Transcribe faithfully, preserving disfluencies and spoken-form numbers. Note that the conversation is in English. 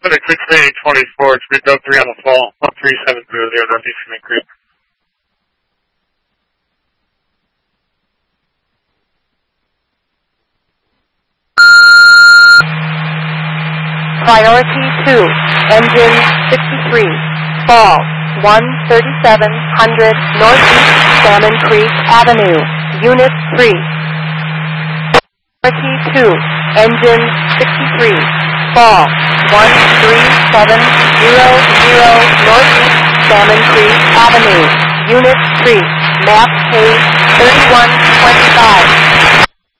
Pacific six eight twenty-four, it's Big Dog three on the fall, one three seven zero zero Northeast Cement Creek. Priority two, engine sixty-three, fall, one thirty-seven hundred Northeast Salmon Creek Avenue, Unit three. Priority two, engine sixty-three, fall, one three seven zero zero Northeast Salmon Creek Avenue, Unit three, map page thirty-one twenty-five.